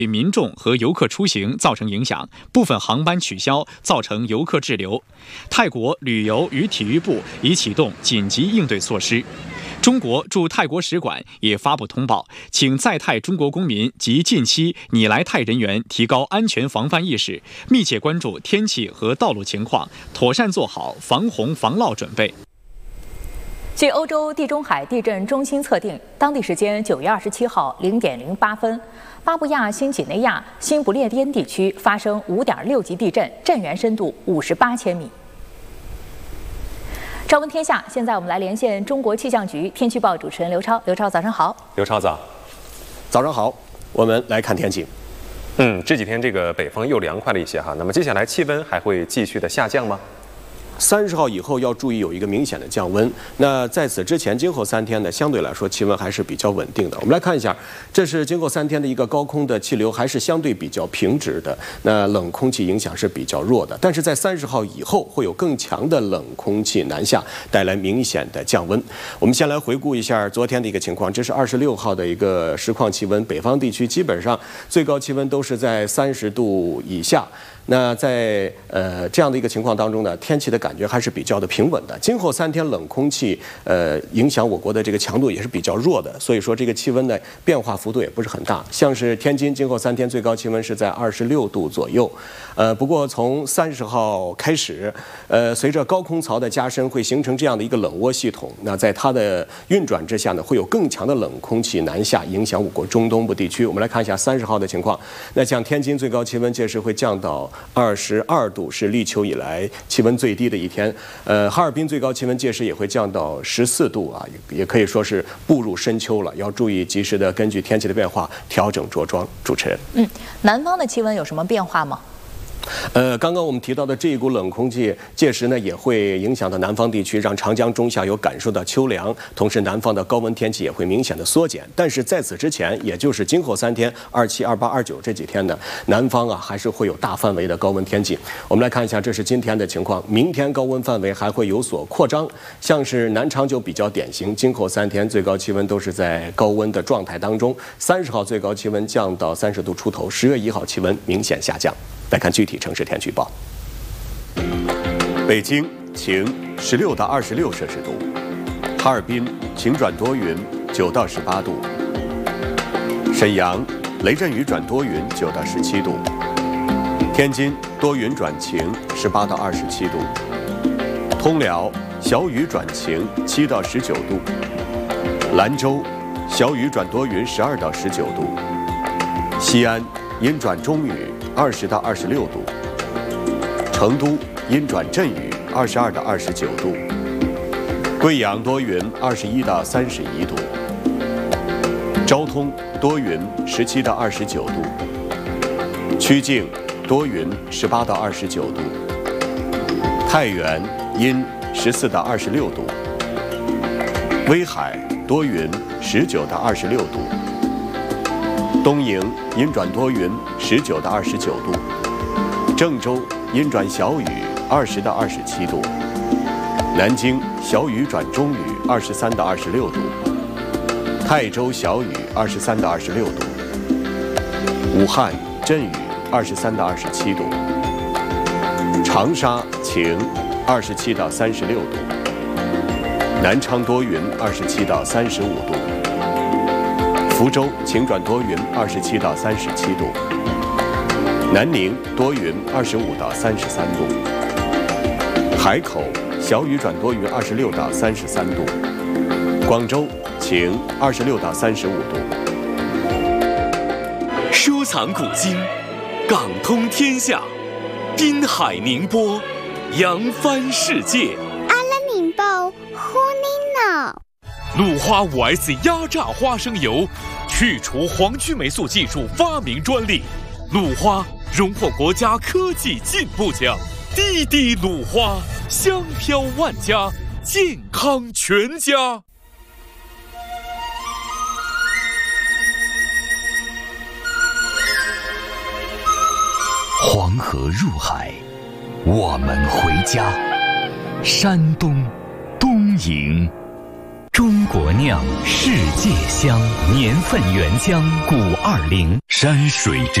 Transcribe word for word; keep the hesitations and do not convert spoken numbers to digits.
对民众和游客出行造成影响，部分航班取消，造成游客滞留。泰国旅游与体育部已启动紧急应对措施。中国驻泰国使馆也发布通报，请在泰中国公民及近期拟来泰人员提高安全防范意识，密切关注天气和道路情况，妥善做好防洪防涝准备。 据欧洲地中海地震中心测定，当地时间九月二十七号零点零八分，巴布亚新几内亚新不列颠地区发生五点六级地震，震源深度五十八千米。朝闻天下，现在我们来连线中国气象局天气预报主持人刘超。刘超，早上好。 刘超早， 早上好。我们来看天气。 嗯，这几天这个北方又凉快了一些哈。那么接下来气温还会继续的下降吗？ 三十号以后要注意有一个明显的降温。那在此之前，今后三天呢，相对来说气温还是比较稳定的。我们来看一下，这是今后三天的一个高空的气流，还是相对比较平直的。那冷空气影响是比较弱的，但是在三十号以后会有更强的冷空气南下，带来明显的降温。我们先来回顾一下昨天的一个情况，这是二十六号的一个实况气温，北方地区基本上最高气温都是在三十度以下。那在呃这样的一个情况当中呢，天气的感觉还是比较的平稳的。今后三天冷空气呃影响我国的这个强度也是比较弱的，所以说这个气温的变化幅度也不是很大。像是天津今后三天最高气温是在二十六度左右，呃不过从三十号开始，呃随着高空槽的加深，会形成这样的一个冷涡系统。那在它的运转之下呢，会有更强的冷空气南下，影响我国中东部地区。我们来看一下三十号的情况。那像天津最高气温届时会降到二十二度，是立秋以来气温最低的一天。呃，哈尔滨最高气温届时也会降到十四度啊，也也可以说是步入深秋了。要注意及时的根据天气的变化调整着装。主持人， 嗯，南方的气温有什么变化吗？ 呃，刚刚我们提到的这一股冷空气，届时呢也会影响到南方地区，让长江中下游感受到秋凉，同时南方的高温天气也会明显的缩减。但是在此之前，也就是今后三天，二七、二八、二九这几天呢，南方啊还是会有大范围的高温天气。我们来看一下，这是今天的情况，明天高温范围还会有所扩张，像是南昌就比较典型，今后三天最高气温都是在高温的状态当中，三十号最高气温降到三十度出头，十月一号气温明显下降。来看具体城市天气预报。北京晴，十六到二十六摄氏度；哈尔滨晴转多云，九到十八度；沈阳雷阵雨转多云，九到十七度；天津多云转晴，十八到二十七度；通辽小雨转晴，七到十九度；兰州小雨转多云，十二到十九度；西安阴转中雨，二十到二十六度；成都阴转阵雨，二十二到二十九度；贵阳多云，二十一到三十一度；昭通多云，十七到二十九度；曲靖多云，十八到二十九度；太原阴，十四到二十六度；威海多云，十九到二十六度；东营阴转多云，十九到二十九度；郑州阴转小雨，二十到二十七度；南京小雨转中雨，二十三到二十六度；泰州小雨，二十三到二十六度；武汉阵雨，二十三到二十七度；长沙晴，二十七到三十六度；南昌多云，二十七到三十五度；福州晴转多云，二十七到三十七度；南宁多云，二十五到三十三度；海口小雨转多云，二十六到三十三度；广州晴，二十六到三十五度。 收藏古今，港通天下，滨海宁波，扬帆世界。 阿拉宁波，呼尼诺。 鲁花 五 S 压榨花生油，去除黄曲霉素技术发明专利。鲁花荣获国家科技进步奖。滴滴鲁花，香飘万家，健康全家。 黄河入海，我们回家。山东东营。 中国酿，世界香，年份原浆，古二零山水之。